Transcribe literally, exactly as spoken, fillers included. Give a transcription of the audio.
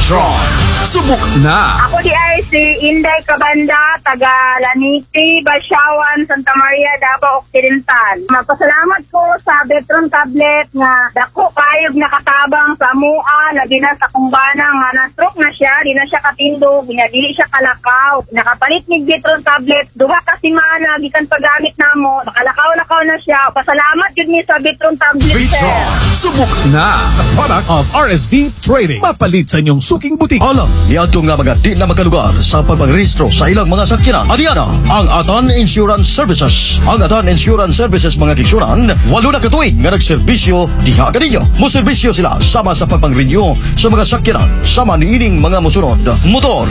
Vitron, subok na! Ako di ay si Inday Cabanda, taga Laniki, Basyawan, Santa Maria, Davao Occidental. Magpasalamat ko sa Vitron tablet nga dako kayog nakatabang sa mua, labi na sa kumbana nga na-stroke na siya, di na siya katindog, di siya kalakaw. Nakapalit ni Vitron tablet, duha ka semana, gikan paggamit namo, nakalakaw-lakaw na siya. Pasalamat yun ni sa Vitron tablet, Vitron, sir. subok na! A product of R S V Trading. Mapalit sa inyong suking butik. Alam, niadto nga mga di na makalugar sa pagpangrehistro sa ilang mga sakyanan. Adiana, ang Atan Insurance Services. Ang Atan Insurance Services mga kiksuran, walo na katuig nga nagserbisyo diha kaninyo. Muserbisyo sila sama sa pagpang-renew sa mga sakyanan, sama ni ining mga musunod: motor,